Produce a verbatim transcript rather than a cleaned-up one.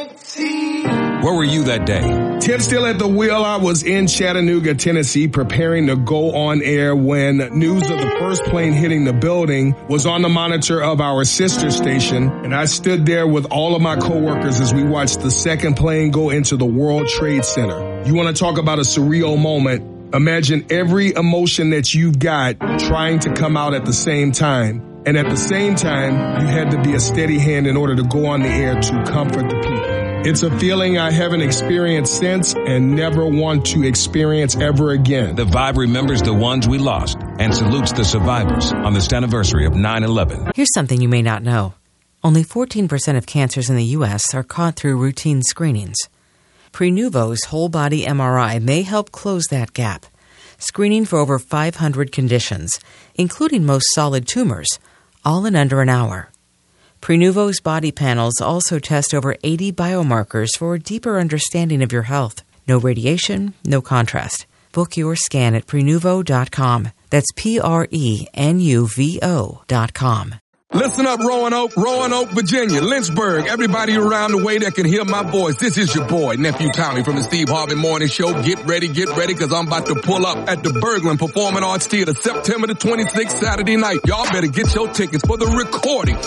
Where were you that day? Ted still at the wheel. I was in Chattanooga, Tennessee, preparing to go on air when news of the first plane hitting the building was on the monitor of our sister station. And I stood there with all of my coworkers as we watched the second plane go into the World Trade Center. You want to talk about a surreal moment? Imagine every emotion that you've got trying to come out at the same time. And at the same time, you had to be a steady hand in order to go on the air to comfort the people. It's a feeling I haven't experienced since and never want to experience ever again. The Vibe remembers the ones we lost and salutes the survivors on this anniversary of nine eleven. Here's something you may not know. Only fourteen percent of cancers in the U S are caught through routine screenings. Prenuvo's whole-body M R I may help close that gap, screening for over five hundred conditions, including most solid tumors, all in under an hour. Prenuvo's body panels also test over eighty biomarkers for a deeper understanding of your health. No radiation, no contrast. Book your scan at Prenuvo dot com. That's P R E N U V O dot com. Listen up, Roanoke, Roanoke, Virginia, Lynchburg, everybody around the way that can hear my voice. This is your boy, Nephew Tommy from the Steve Harvey Morning Show. Get ready, get ready, because I'm about to pull up at the Berglund Performing Arts Theater September the twenty-sixth, Saturday night. Y'all better get your tickets for the recording